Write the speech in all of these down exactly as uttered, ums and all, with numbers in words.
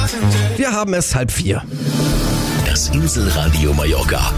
Wir haben es halb vier. Das Inselradio Mallorca.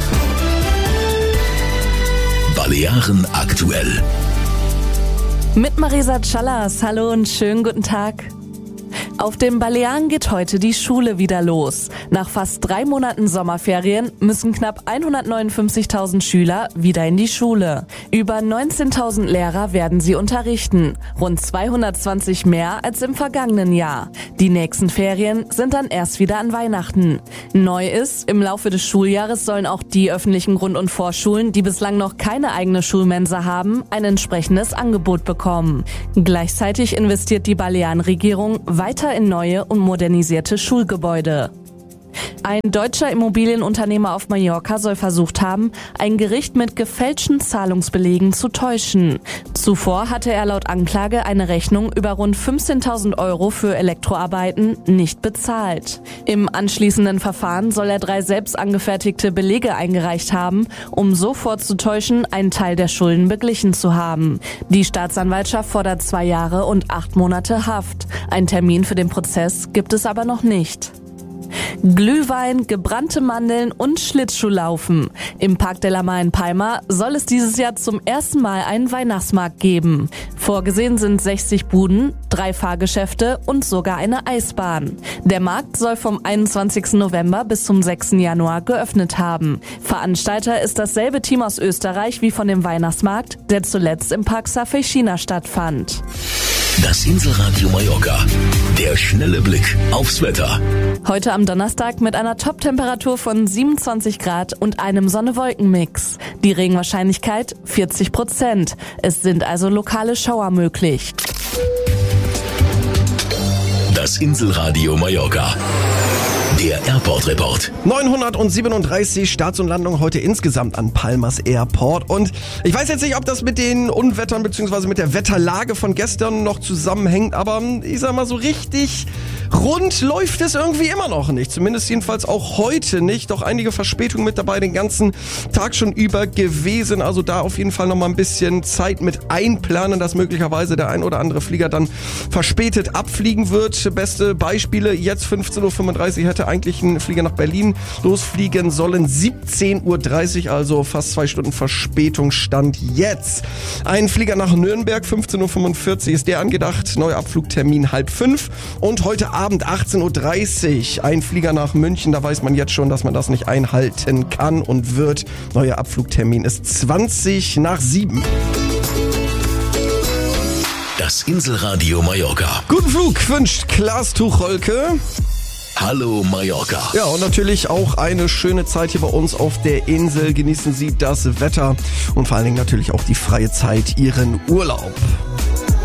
Balearen aktuell. Mit Marisa Callas. Hallo und schönen guten Tag. Auf den Balearen geht heute die Schule wieder los. Nach fast drei Monaten Sommerferien müssen knapp hundertneunundfünfzigtausend Schüler wieder in die Schule. Über neunzehntausend Lehrer werden sie unterrichten. Rund zweihundertzwanzig mehr als im vergangenen Jahr. Die nächsten Ferien sind dann erst wieder an Weihnachten. Neu ist, im Laufe des Schuljahres sollen auch die öffentlichen Grund- und Vorschulen, die bislang noch keine eigene Schulmensa haben, ein entsprechendes Angebot bekommen. Gleichzeitig investiert die Balearenregierung weiter in neue und modernisierte Schulgebäude. Ein deutscher Immobilienunternehmer auf Mallorca soll versucht haben, ein Gericht mit gefälschten Zahlungsbelegen zu täuschen. Zuvor hatte er laut Anklage eine Rechnung über rund fünfzehntausend Euro für Elektroarbeiten nicht bezahlt. Im anschließenden Verfahren soll er drei selbst angefertigte Belege eingereicht haben, um so vorzutäuschen, einen Teil der Schulden beglichen zu haben. Die Staatsanwaltschaft fordert zwei Jahre und acht Monate Haft. Ein Termin für den Prozess gibt es aber noch nicht. Glühwein, gebrannte Mandeln und Schlittschuhlaufen. Im Parc de la Mar in Palma soll es dieses Jahr zum ersten Mal einen Weihnachtsmarkt geben. Vorgesehen sind sechzig Buden, drei Fahrgeschäfte und sogar eine Eisbahn. Der Markt soll vom einundzwanzigsten November bis zum sechsten Januar geöffnet haben. Veranstalter ist dasselbe Team aus Österreich wie von dem Weihnachtsmarkt, der zuletzt im Park Safeixina stattfand. Das Inselradio Mallorca. Der schnelle Blick aufs Wetter. Heute am Donnerstag mit einer Top-Temperatur von siebenundzwanzig Grad und einem Sonne-Wolken-Mix. Die Regenwahrscheinlichkeit vierzig Prozent. Es sind also lokale Schauer möglich. Das Inselradio Mallorca. Der Airport-Report. neunhundertsiebenunddreißig Starts und Landungen heute insgesamt an Palmas Airport. Und ich weiß jetzt nicht, ob das mit den Unwettern bzw. mit der Wetterlage von gestern noch zusammenhängt, aber ich sag mal so richtig rund läuft es irgendwie immer noch nicht. Zumindest jedenfalls auch heute nicht. Doch einige Verspätungen mit dabei, den ganzen Tag schon über gewesen. Also da auf jeden Fall nochmal ein bisschen Zeit mit einplanen, dass möglicherweise der ein oder andere Flieger dann verspätet abfliegen wird. Beste Beispiele, jetzt fünfzehn Uhr fünfunddreißig hätte eigentlich ein Flieger nach Berlin losfliegen sollen. siebzehn Uhr dreißig, also fast zwei Stunden Verspätung stand jetzt. Ein Flieger nach Nürnberg, fünfzehn Uhr fünfundvierzig ist der angedacht. Neuer Abflugtermin halb fünf. Und heute Abend achtzehn Uhr dreißig ein Flieger nach München. Da weiß man jetzt schon, dass man das nicht einhalten kann und wird. Neuer Abflugtermin ist zwanzig nach sieben. Das Inselradio Mallorca. Guten Flug wünscht Klaas Tucholke. Hallo Mallorca. Ja, und natürlich auch eine schöne Zeit hier bei uns auf der Insel. Genießen Sie das Wetter und vor allen Dingen natürlich auch die freie Zeit, Ihren Urlaub.